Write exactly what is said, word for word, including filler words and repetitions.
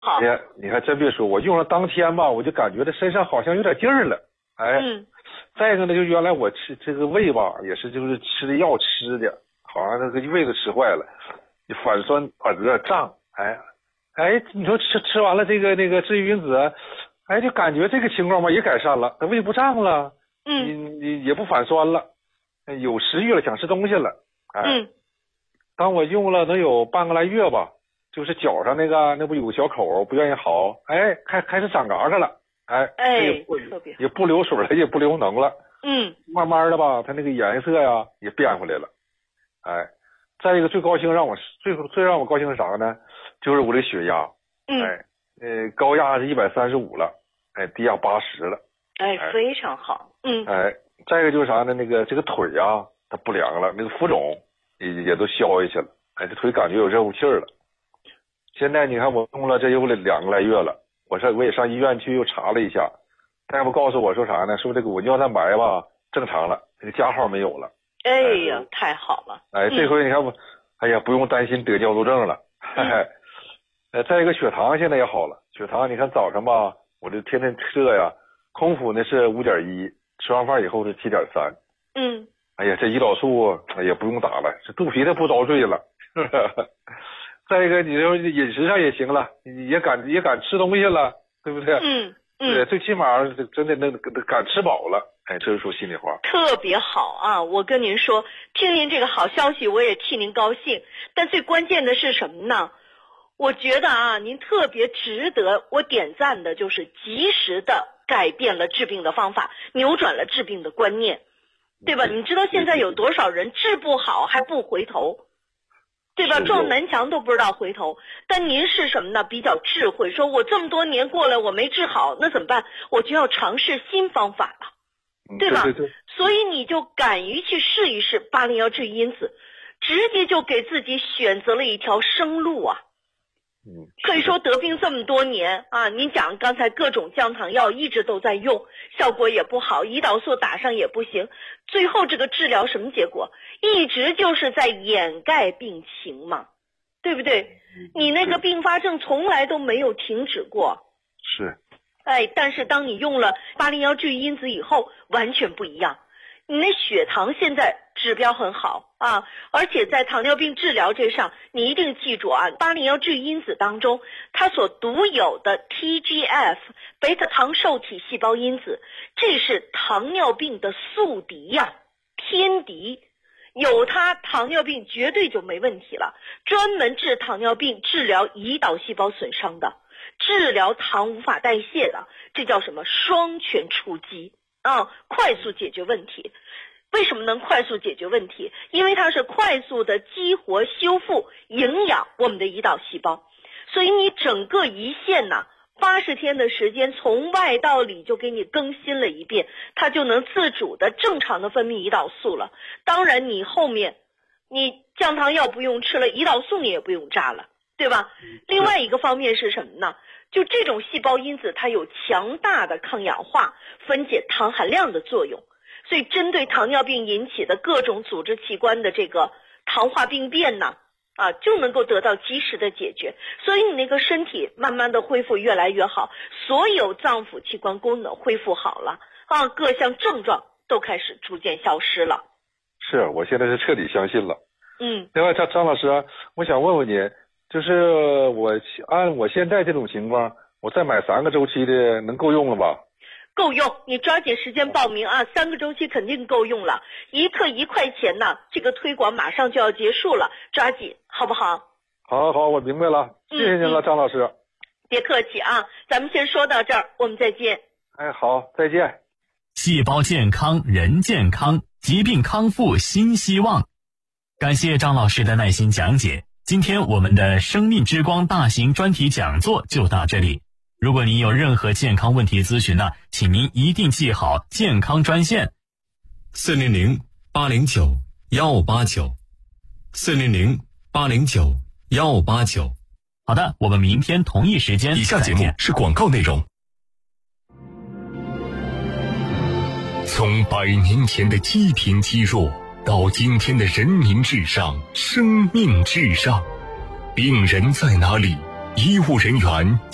好。 哎呀，你还真别说，我用了当天吧，我就感觉这身上好像有点劲儿了。哎， 嗯。 再一个呢，就原来我吃这个胃吧，也是就是吃的药吃的，好像那个胃都吃坏了，反酸反热胀。哎哎，你说吃吃完了这个那个治愈因子，哎，就感觉这个情况吧也改善了，胃不胀了， 嗯， 你你也不反酸了，有食欲了，想吃东西了。哎， 嗯。 当我用了能有半个来月吧，就是脚上那个那不有个小口不愿意好，哎，开开始长嘎嘎了，哎， 哎， 也不特别也不流水了，也不流脓了， 嗯， 慢慢的吧，它那个颜色呀也变回来了，哎，再一个最高兴让我最最让我高兴是啥呢？就是我这血压， 嗯， 哎，呃，高压是一百三十五了，哎，低压八十了， 哎，非常好，嗯， 哎，再一个就是啥呢？那个这个腿呀，它不凉了，那个浮肿也也都消下去了，哎，这腿感觉有热乎气儿了。现在你看我用了这有两个来月了，我上我也上医院去又查了一下，大夫告诉我说啥呢？说这个我尿蛋白吧正常了，这个加号没有了。 哎呀，哎太好了！ 哎，这回你看我，哎呀，不用担心得尿路症了。嘿嘿。呃，再一个血糖现在也好了，血糖你看早上吧，我这天天测呀，空腹呢是五点一，吃完饭以后是七点三。 嗯。 哎呀，这胰岛素哎呀不用打了，这肚皮它不遭罪了。再一个，你说饮食上也行了，也敢也敢吃东西了，对不对？ 嗯嗯。 对，最起码真的那敢吃饱了。哎，这是说心里话。 特别好啊！我跟您说，听您这个好消息，我也替您高兴。但最关键的是什么呢？我觉得啊，您特别值得我点赞的，就是及时的改变了治病的方法，扭转了治病的观念，对吧？你知道现在有多少人治不好还不回头，对吧？撞南墙都不知道回头。但您是什么呢？比较智慧，说我这么多年过来我没治好，那怎么办？我就要尝试新方法了，对吧？ 对对对。 所以你就敢于去试一试八零幺治愈因子，直接就给自己选择了一条生路啊。 嗯， 可以说得病这么多年啊，您讲刚才各种降糖药一直都在用，效果也不好，胰岛素打上也不行，最后这个治疗什么结果？一直就是在掩盖病情嘛，对不对？你那个并发症从来都没有停止过。 是。 哎，但是当你用了八零幺治愈因子以后，完全不一样。你那血糖现在指标很好啊，而且在糖尿病治疗这上，你一定记住啊，八零幺治愈因子当中，它所独有的 T G F 贝塔糖受体细胞因子，这是糖尿病的宿敌呀、啊，天敌。有它，糖尿病绝对就没问题了。专门治糖尿病、治疗胰岛细胞损伤的，治疗糖无法代谢的，这叫什么？双全出击啊，快速解决问题。为什么能快速解决问题？因为它是快速的激活、修复、营养我们的胰岛细胞，所以你整个胰腺呢，八十天的时间从外到里就给你更新了一遍，它就能自主的正常的分泌胰岛素了。当然你后面你降糖药不用吃了，胰岛素你也不用扎了，对吧？另外一个方面是什么呢？就这种细胞因子它有强大的抗氧化、分解糖含量的作用，所以针对糖尿病引起的各种组织器官的这个糖化病变呢，啊，就能够得到及时的解决，所以你那个身体慢慢的恢复越来越好，所有脏腑器官功能恢复好了啊，各项症状都开始逐渐消失了。 是，我现在是彻底相信了。 嗯。 另外，张张老师，我想问问您，就是我按我现在这种情况，我再买三个周期的，能够用了吧？ 够用，你抓紧时间报名啊！三个周期肯定够用了，一克一块钱呢，这个推广马上就要结束了，抓紧，好不好？ 好好，我明白了，谢谢您了， 嗯、 张老师。 别客气啊，咱们先说到这儿，我们再见。 哎，好，再见。 细胞健康，人健康，疾病康复新希望。感谢张老师的耐心讲解。今天我们的生命之光大型专题讲座就到这里。如果您有任何健康问题咨询呢，请您一定记好健康专线四零零八零九幺五八九四零零八零九幺五八九。 好的，我们明天同一时间。 以下节目是广告内容。从百年前的积贫积弱到今天的人民至上、生命至上，病人在哪里？医务人员